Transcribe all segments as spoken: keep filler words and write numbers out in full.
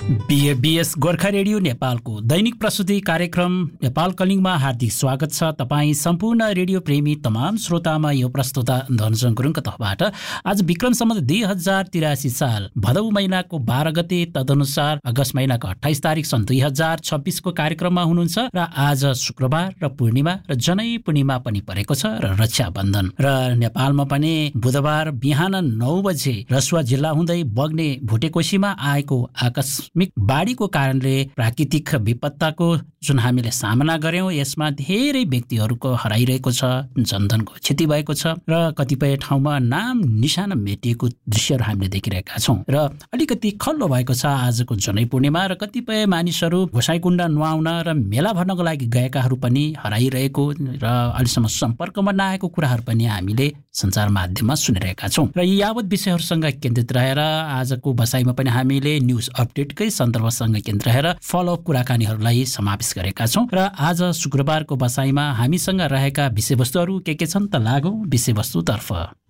BS Gorkha radio नेपालको दैनिक प्रस्तुति कार्यक्रम नेपाल कलिङमा हार्दिक स्वागत छ। तपाईँ सम्पूर्ण रेडियो प्रेमी तमाम श्रोतामा यो प्रस्तुता धनजङ गुरुङको तर्फबाट आज विक्रम सम्वत दुई हजार तिरासी साल भदौ महिनाको बाह्र गते तदनुसार अगस्त महिनाको अट्ठाइस तारिक सन् दुई हजार छब्बिसको कार्यक्रममा हुनुहुन्छ र आज शुक्रबार र पूर्णिमा र जनै पूर्णिमा पनि परेको छ र रक्षाबन्धन र नेपालमा पनि बुधबार बिहान नौ बजे रसुवा जिल्ला हुँदै बग्ने भुटेकोसीमा आएको आकस्मिक बाढीको कारणले प्राकृतिक विपत्ताको जुन हामीले सामना गर्यौं यसमा धेरै व्यक्तिहरूको हराइरहेको छ, जनधनको क्षति भएको छ र कतिपय ठाउँमा नाम निशाना मेटिएको दृश्यहरू हामीले देखिरहेका छौं र अलिकति खल्लो भएको छ आजको जनै पूर्णिमा र कतिपय मानिसहरू गोसाइकुण्ड नुहाउन र मेला भर्नको लागि गएकाहरू पनि हराइरहेको र अहिलेसम्म सम्पर्कमा नआएको कुराहरू पनि हामीले सञ्चार माध्यममा सुनिरहेका छौं र यी यावत विषयहरूसँग केन्द्रित रहेर आजको बसाइमा पनि हामीले न्युज अपडेटकै सन्दर्भसँग केन्द्रित रहेर फलोअप कुराकानीहरूलाई समावेश गरेका छौं र आज शुक्रबारको बसाइमा हामीसँग रहेका विषयवस्तुहरू के के छन् त लागौं विषयवस्तुतर्फ।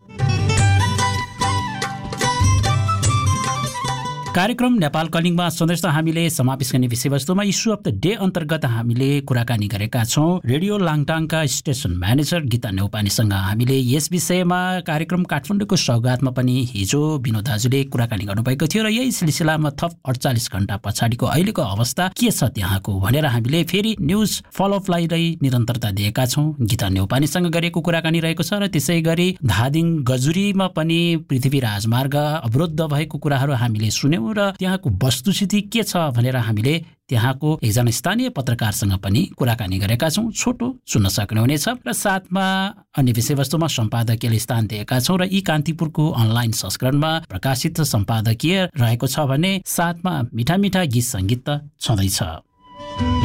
कार्यक्रम नेपाल कलिङमा सधैँ हामीले समावेश गर्ने विषयवस्तुमा इस्यु अफ द डे अन्तर्गत हामीले कुराकानी गरेका छौं। रेडियो लाङटाङका स्टेसन म्यानेजर गीता नेउपानेसँग हामीले यस विषयमा कार्यक्रम काठमाडौँको सौगातमा पनि हिजो विनोद दाजुले कुराकानी गर्नुभएको थियो र यही सिलसिलामा थप अडचालिस घण्टा पछाडिको अहिलेको अवस्था के छ त्यहाँको भनेर हामीले फेरि न्युज फलोअपलाई निरन्तरता दिएका छौं। गीता नेउपानेसँग गरेको कुराकानी रहेको छ र त्यसै गरी धादिङ गजुरीमा पनि पृथ्वी राजमार्ग अवरुद्ध भएको कुराहरू हामीले सुन्यौं र त्यहाँको वस्तुस्थिति के छ भनेर हामीले त्यहाँको एकजना स्थानीय पत्रकारसँग पनि कुराकानी गरेका छौं। छोटो सुन्न सक्नुहुनेछ र साथमा अन्य विषयवस्तुमा सम्पादकीय स्थान दिएका छौं र यी कान्तिपुरको अनलाइन संस्करणमा प्रकाशित सम्पादकीय रहेको छ भने साथमा मिठा मिठा गीत संगीत त छँदैछ।